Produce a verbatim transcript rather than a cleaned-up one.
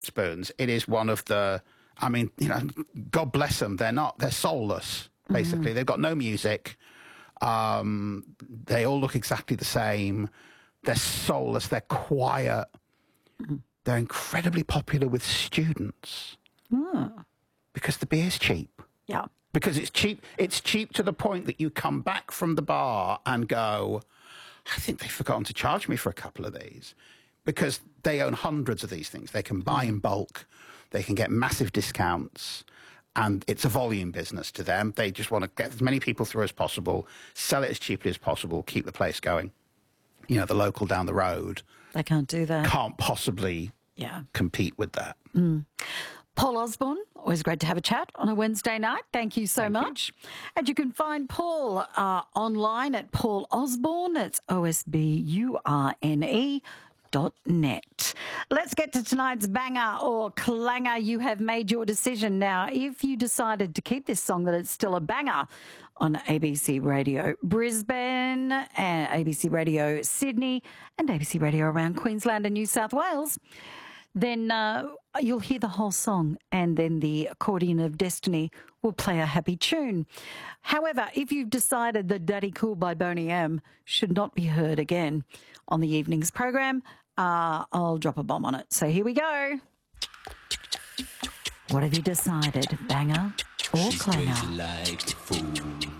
Spoons, it is one of the, I mean, you know, God bless them. They're not, they're soulless, basically. Mm-hmm. They've got no music. Um, they all look exactly the same. They're soulless. They're quiet. Mm-hmm. They're incredibly popular with students mm. because the beer's cheap. Yeah. Because it's cheap. It's cheap to the point that you come back from the bar and go, I think they've forgotten to charge me for a couple of these. Because they own hundreds of these things. They can buy in bulk. They can get massive discounts. And it's a volume business to them. They just want to get as many people through as possible, sell it as cheaply as possible, keep the place going. You know, the local down the road. They can't do that. Can't possibly yeah. compete with that. Mm. Paul Osborne, always great to have a chat on a Wednesday night. Thank you so Thank much. You. And you can find Paul uh, online at Paul Osborne. It's O S B U R N E. Dot net. Let's get to tonight's banger or clanger. You have made your decision. Now, if you decided to keep this song, that it's still a banger on A B C Radio Brisbane, and A B C Radio Sydney, and A B C Radio around Queensland and New South Wales, then uh, you'll hear the whole song, and then the accordion of destiny will play a happy tune. However, if you've decided that Daddy Cool by Boney M should not be heard again on the evening's program, uh, I'll drop a bomb on it. So here we go. What have you decided, banger or clanger? She's crazy like a fool.